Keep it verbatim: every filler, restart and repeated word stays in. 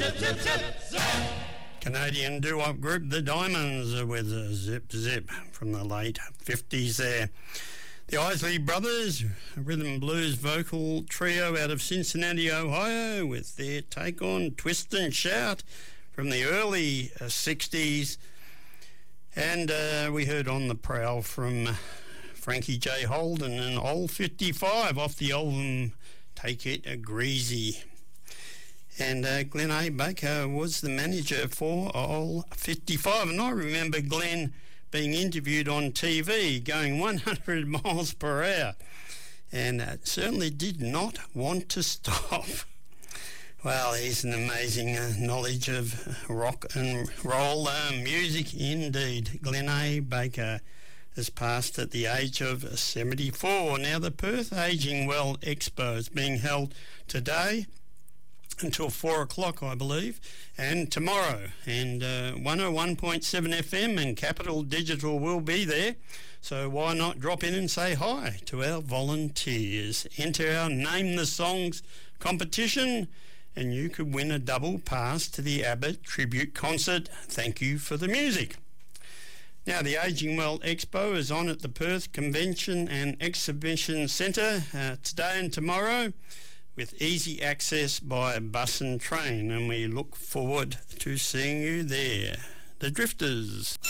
zip, zip, zip, zip. Canadian doo-wop group The Diamonds with a Zip Zip from the late fifties there. The Isley Brothers, a rhythm and blues vocal trio out of Cincinnati, Ohio, with their take on Twist and Shout from the early uh, sixties. And uh, we heard On the Prowl from Frankie J. Holden and Old fifty-five off the album Take It a Greasy. And uh, Glenn A. Baker was the manager for Old fifty-five. And I remember Glenn being interviewed on T V going one hundred miles per hour, and uh, certainly did not want to stop. Well, he's an amazing uh, knowledge of rock and roll uh, music indeed. Glenn A. Baker has passed at the age of seventy-four. Now, the Perth Ageing Well Expo is being held today until four o'clock, I believe, and tomorrow. And uh, one oh one point seven F M and Capital Digital will be there. So why not drop in and say hi to our volunteers? Enter our Name the Songs competition, and you could win a double pass to the Abbott Tribute Concert. Thank you for the music. Now, the Ageing Well Expo is on at the Perth Convention and Exhibition Centre uh, today and tomorrow, with easy access by bus and train, and we look forward to seeing you there. The Drifters.